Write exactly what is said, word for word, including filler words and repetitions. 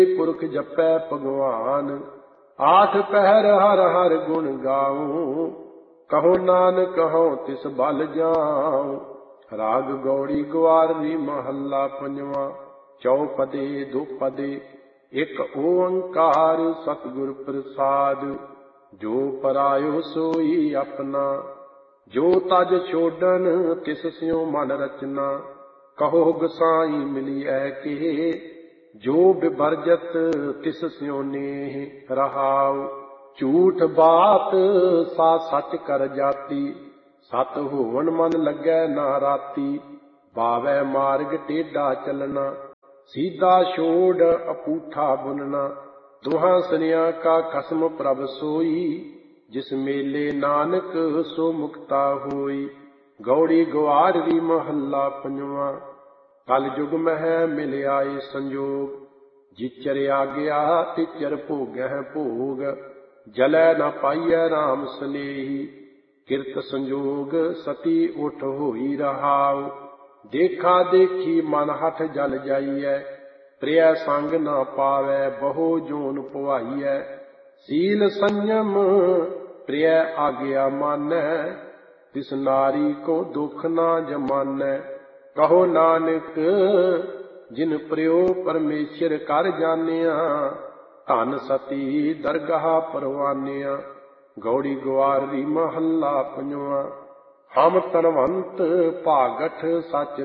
पुरख जपै भगवान, आठ पहर हर हर गुण गाऊं, कहो नानक कहो तिस बल जाऊं। राग गौड़ी ग्वारवी महला पंजवा, चौपदे दुपदे एक ओंकार सतगुर प्रसाद। जो परायो सोई अपना, जो तज छोड़न तिस स्यों मन रचना। कहो गोसाई मिलिए के, जो बिबरजत तिस स्यों नेह रहाउ। झूठ बात सा सच कर जाती, सत होवन मन लगै ना राती। बावै मार्ग टेढ़ा चलना, सीधा छोड़ अपूठा बुनना। दुहां सनिया का खसम प्रभ सोई, जिस मेले नानक सो मुक्ता होई। गौड़ी ग्वारवी महला पंजवा, कल जुग मह मिल आए संजोग। जिचर आग्या तिचर भोगह भोग, जलै न पाइयै राम सनेही। किरत संजोग सती उठ होई रहाउ, देखा देखी मन हठ जल जाइयै। प्रिय संग न पावै बहु जोन पुआइयै। सील संयम प्रिय आज्ञा मानै, तिस नारी को दुख ना जमानै। कहो नानक जिन प्रियो परमेश्वर कर जानिया, धन सती दरगाह परवानिया। गौड़ी ग्वारवी महला पंजवा, हम तनवंत भागठ सच